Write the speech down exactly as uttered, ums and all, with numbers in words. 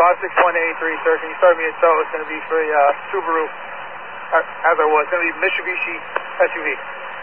five six one eight three, sir. Can you start me a tow? It's going to be for a uh, Subaru, uh, as I was. It's going to be Mitsubishi S U V.